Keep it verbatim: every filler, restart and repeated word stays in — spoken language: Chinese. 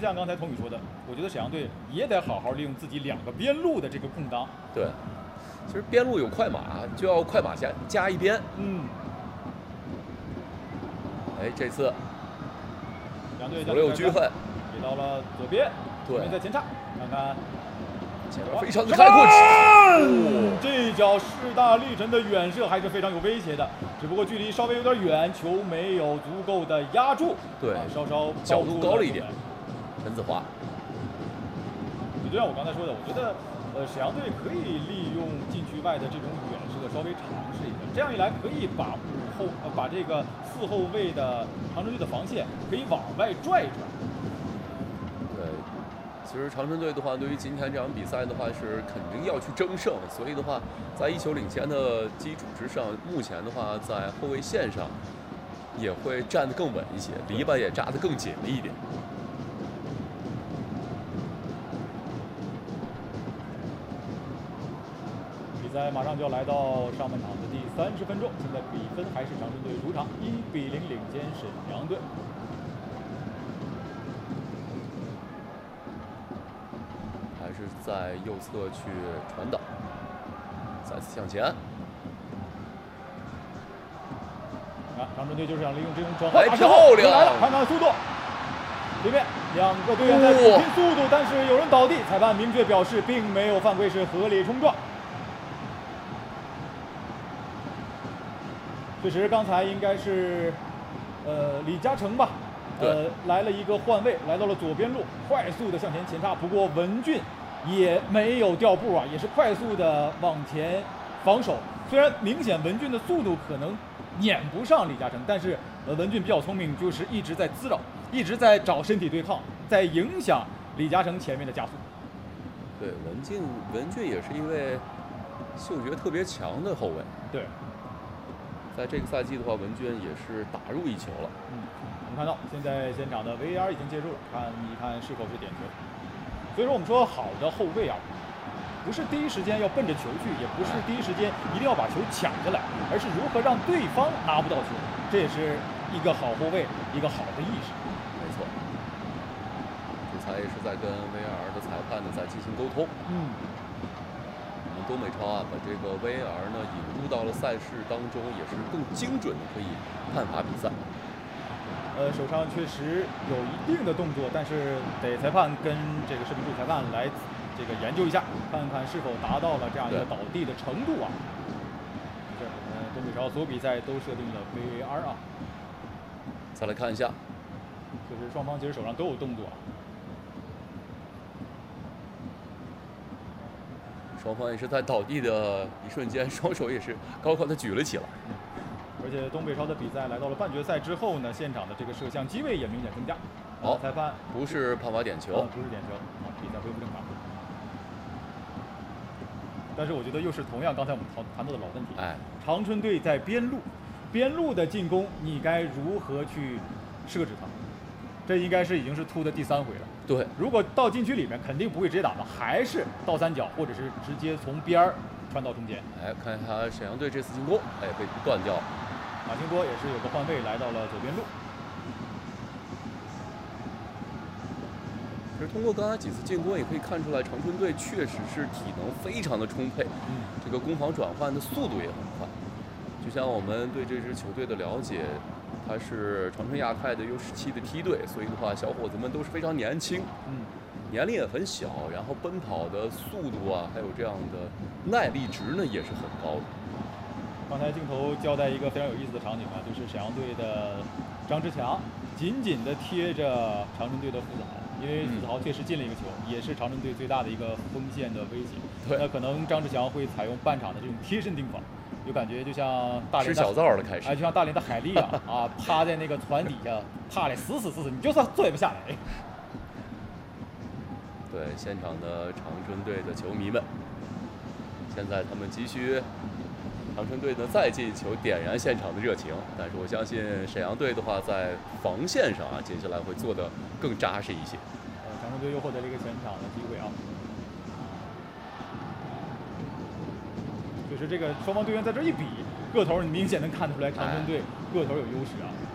像刚才童宇说的，我觉得沈阳队也得好好利用自己两个边路的这个空当。 对，其实边路有快马，就要快马加加一边。 嗯。 哎，这次两队左右均衡， 给到了左边， 对， 在前插，看看。 前面非常的开阔， 哦，这脚势大力沉的远射还是非常有威胁的，只不过距离稍微有点远，球没有足够的压住， 对， 啊、稍稍角度高了一点。陈子华， 就像我刚才说的，我觉得呃沈阳队可以利用禁区外的这种远射稍微尝试一下，这样一来可以把五后呃把这个四后卫的长春队的防线可以往外拽一拽。 对。其实长春队的话，对于今天这场比赛的话是肯定要去争胜，所以的话，在一球领先的基础之上，目前的话在后卫线上也会站得更稳一些，篱笆也扎得更紧了一点。 比赛马上就要来到上半场的第三十分钟，现在比分还是长春队主场一比零领先沈阳队。 是在右侧去传导，再次向前。 啊，长春队就是想利用这种转换， 哎，漂亮！ 来了，看看速度。对面两个队员在比拼速度，但是有人倒地，裁判明确表示并没有犯规，是合理冲撞。确实，刚才应该是呃李嘉诚吧，呃来了一个换位，来到了左边路，快速的向前前插，不过文俊也没有掉步啊，也是快速的往前防守。虽然明显文俊的速度可能撵不上李嘉诚，但是呃文俊比较聪明，就是一直在滋扰，一直在找身体对抗，在影响李嘉诚前面的加速。 对，文俊文俊也是一位嗅觉特别强的后卫。 对， 在这个赛季的话，文俊也是打入一球了。 嗯，我们看到现在现场的 V A R 已经介入了，看一看是否是点球。所以说我们说好的后卫啊，不是第一时间要奔着球去，也不是第一时间一定要把球抢下来，而是如何让对方拿不到球，这也是一个好后卫一个好的意识。 没错，这才也是在跟 V A R 的裁判呢在进行沟通。 嗯， 我们东北超啊把这个 V A R 呢引入到了赛事当中，也是更精准的可以判罚比赛。 呃，手上确实有一定的动作，但是得裁判跟这个视频主裁判来这个研究一下，看看是否达到了这样一个倒地的程度啊。这我们东北超所有比赛都设定了 V A R 啊。 再来看一下， 就是双方其实手上都有动作啊。 双方也是在倒地的一瞬间，双手也是高高的举了起来。 嗯，而且东北超的比赛来到了半决赛之后呢，现场的这个摄像机位也明显增加。 好， 裁判不是判罚点球， 啊、不是点球，啊，比赛恢复正常。但是我觉得又是同样刚才我们谈谈到的老问题， 哎， 长春队在边路，边路的进攻你该如何去设置它？这应该是已经是突的第三回了。 对， 如果到禁区里面，肯定不会直接打嘛，还是倒三角，或者是直接从边儿传到中间。 哎，看一下沈阳队这次进攻，哎，被断掉。 马清波也是有个换位来到了左边路。 其实通过刚才几次进攻，也可以看出来，长春队确实是体能非常的充沛， 嗯， 这个攻防转换的速度也很快。就像我们对这支球队的了解，他是长春亚泰的 U 十七的梯队，所以的话，小伙子们都是非常年轻， 嗯， 年龄也很小，然后奔跑的速度啊，还有这样的耐力值呢，也是很高的。 刚才镜头交代一个非常有意思的场景啊，就是沈阳队的张之强紧紧地贴着长春队的傅子豪，因为傅子豪确实进了一个球，嗯、也是长春队最大的一个锋线的威胁。 对， 那可能张志强会采用半场的这种贴身盯防，有感觉就像大连吃小灶的开始， 哎，就像大连的海力啊啊，趴在那个船底下，趴来死死死死，你就算坐也不下来。 对，现场的长春队的球迷们，现在他们急需长春队呢再进一球点燃现场的热情，但是我相信沈阳队的话在防线上啊，接下来会做得更扎实一些。 呃，长春队又获得了一个前场的机会啊。就是这个双方队员在这一比，个头你明显能看出来长春队个头有优势啊。